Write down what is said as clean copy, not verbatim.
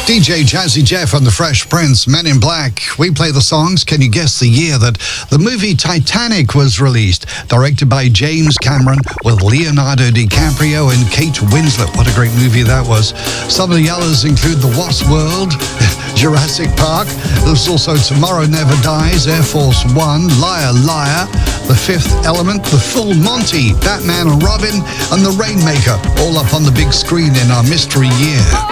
DJ Jazzy Jeff and the Fresh Prince, Men in Black. We play the songs. Can you guess the year that the movie Titanic was released? Directed by James Cameron with Leonardo DiCaprio and Kate Winslet. What a great movie that was. Some of the others include The Lost World, Jurassic Park. There's also Tomorrow Never Dies, Air Force One, Liar Liar, The Fifth Element, The Full Monty, Batman and Robin, and The Rainmaker. All up on the big screen in our mystery year.